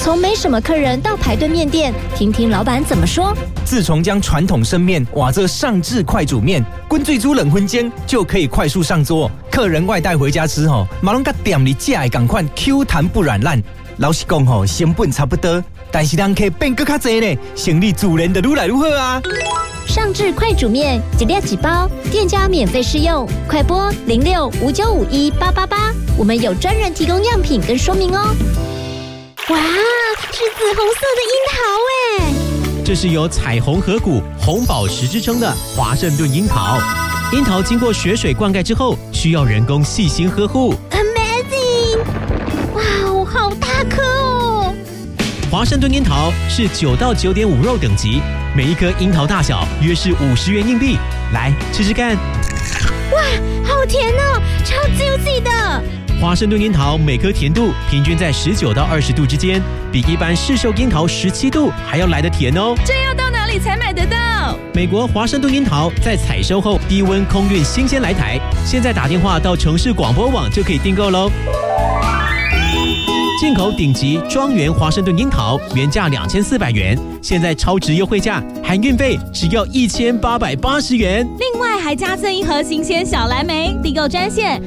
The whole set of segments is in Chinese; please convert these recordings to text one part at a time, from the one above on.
从没什么客人到排队面店，听听老板怎么说。 自从将传统生面挖这上至快煮面，滚最煮冷荤煎就可以快速上桌。客人外带回家吃马龙甲店里架的同款 Q 弹不软烂。老实讲成本差不多，但是人客变更较多呢，生意自然就愈来愈好啊。 上至快煮面，一粒几包，店家免费试用，快拨0659518888，我们有专人提供样品跟说明哦。哇，是紫红色的樱桃耶！ 这是由彩虹河谷、红宝石之称的华盛顿樱桃。樱桃经过雪水灌溉之后，需要人工细心呵护。 Amazing！ 哇，好大颗哦！ 华盛顿樱桃是9到9.5肉等级，每一颗樱桃大小约是50元硬币。来吃吃看。 哇，好甜哦，超 juicy 的。 华盛顿樱桃每颗甜度平均在19到20度之间，比一般市售樱桃17度还要来得甜哦。 这要到哪里才买得到？ 美国华盛顿樱桃在采收后低温空运新鲜来台，现在打电话到城市广播网就可以订购喽。进口顶级庄园华盛顿樱桃原价2400元，现在超值优惠价，含运费只要1880元。 另外还加赠一盒新鲜小蓝莓，订购专线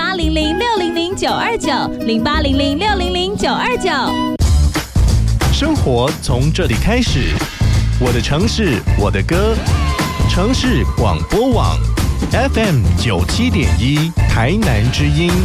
0800600929，0800600929。 生活从这里开始，我的城市，我的歌，城市广播网 FM 97.1台南之音。